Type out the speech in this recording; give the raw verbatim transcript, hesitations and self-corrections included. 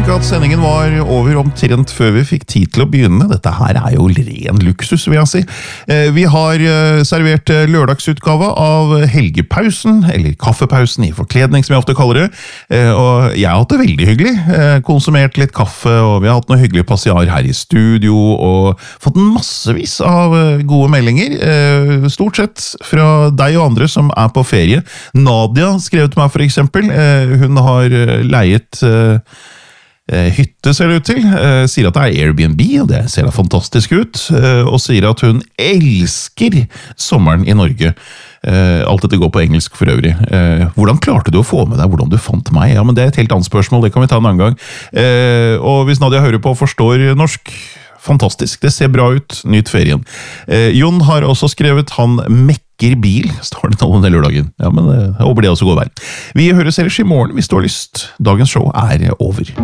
merke at sendingen var over omtrent før vi fikk tid til å begynne. Dette her er jo ren luksus, vil jeg si. Vi har servert lørdagsutgave av helgepausen, eller kaffepausen i forkledning, som jeg ofte kaller det. Og jeg har hatt det veldig hyggelig. Konsumert litt kaffe, og vi har hatt noe hyggelig passiar her i studio, og fått massevis av gode meldinger. Stort sett fra deg og andre som er på ferie. Nadia skrev til meg for eksempel. Hun har leiet hytte, ser det ut til, sier at det er Airbnb, og det ser da fantastisk ut, og sier at hun elsker sommeren i Norge. Alt dette går på engelsk for øvrig. Hvordan klarte du å få med deg hvordan du fant meg? Ja, men det er et helt annet spørsmål, det kan vi ta en annen gang. Og hvis Nadia hører på og forstår norsk, fantastisk, det ser bra ut, nyt ferien. Jon har også skrevet han mekker bil, står det nå denne lørdagen. Ja, men jeg håper det også går vel. Vi høres ellers i morgen hvis du har lyst. Dagens show er over.